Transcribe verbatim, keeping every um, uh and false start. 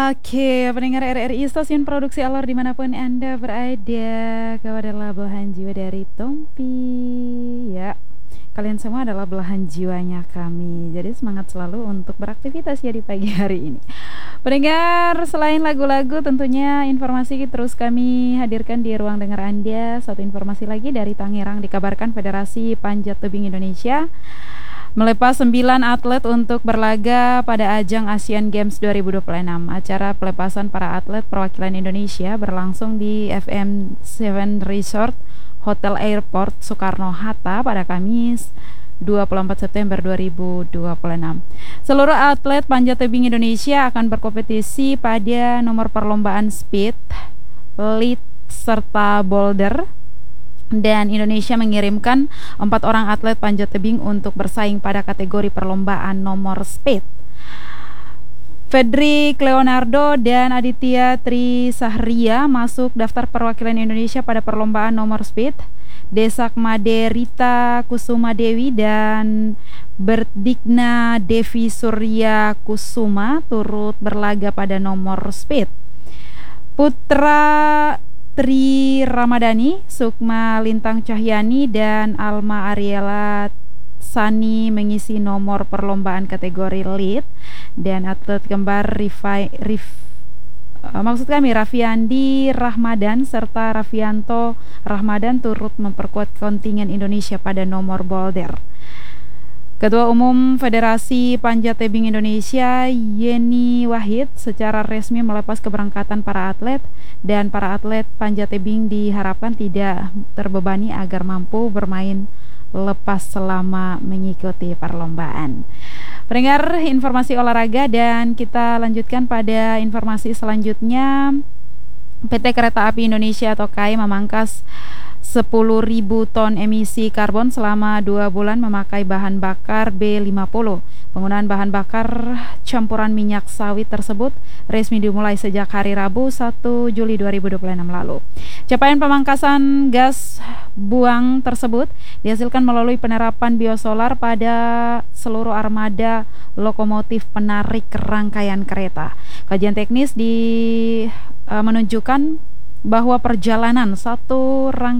Oke, pendengar R R I Stasiun Produksi Alor dimanapun Anda berada, kau adalah belahan jiwa dari Tompi. Ya, kalian semua adalah belahan jiwanya kami. Jadi semangat selalu untuk beraktivitas ya di pagi hari ini. Pendengar, selain lagu-lagu tentunya informasi terus kami hadirkan di ruang dengar Anda. Satu informasi lagi dari Tangerang, dikabarkan Federasi Panjat Tebing Indonesia melepas sembilan atlet untuk berlaga pada ajang Asian Games dua ribu dua puluh enam. Acara pelepasan para atlet perwakilan Indonesia berlangsung di F M tujuh Resort Hotel Airport Soekarno-Hatta pada Kamis dua puluh empat September dua ribu dua puluh enam. Seluruh atlet panjat tebing Indonesia akan berkompetisi pada nomor perlombaan speed, lead, serta boulder. Dan Indonesia mengirimkan empat orang atlet panjat tebing untuk bersaing pada kategori perlombaan nomor speed. Fedrik Leonardo dan Aditya Trisahria masuk daftar perwakilan Indonesia pada perlombaan nomor speed. Desak Made Rita Kusuma Dewi dan Berdigna Devi Surya Kusuma turut berlaga pada nomor speed. Putra Tri Ramadhani, Sukma Lintang Cahyani, dan Alma Ariela Sani mengisi nomor perlombaan kategori lead. Dan atlet kembar Rifai, Rif, uh, maksud kami Raffiandi Rahmadan serta Raffianto Rahmadan turut memperkuat kontingen Indonesia pada nomor boulder. Ketua Umum Federasi Panjat Tebing Indonesia, Yeni Wahid, secara resmi melepas keberangkatan para atlet, dan para atlet panjat tebing diharapkan tidak terbebani agar mampu bermain lepas selama mengikuti perlombaan. Pendengar, informasi olahraga, dan kita lanjutkan pada informasi selanjutnya. P T Kereta Api Indonesia atau K A I memangkas sepuluh ribu ton emisi karbon selama dua bulan memakai bahan bakar B lima puluh. Penggunaan bahan bakar campuran minyak sawit tersebut resmi dimulai sejak hari Rabu satu Juli dua ribu dua puluh enam lalu. Capaian pemangkasan gas buang tersebut dihasilkan melalui penerapan biosolar pada seluruh armada lokomotif penarik rangkaian kereta. Kajian teknis di uh, menunjukkan bahwa perjalanan satu rangkaian